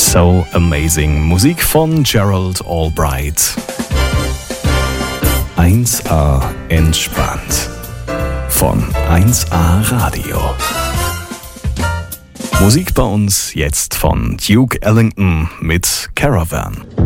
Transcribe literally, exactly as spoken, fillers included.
So Amazing. Musik von Gerald Albright. eins A entspannt. Von eins A Radio. Musik bei uns jetzt von Duke Ellington mit Caravan.